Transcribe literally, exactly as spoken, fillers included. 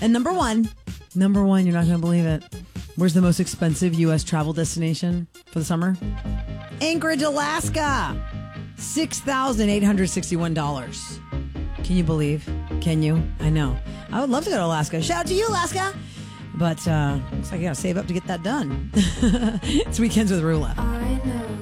And number one, number one, you're not going to believe it. Where's the most expensive U S travel destination for the summer? Anchorage, Alaska. six thousand eight hundred sixty-one dollars. Can you believe? Can you? I know. I would love to go to Alaska. Shout out to you, Alaska. But uh, looks like I got to save up to get that done. It's Weekends with Rula. I know.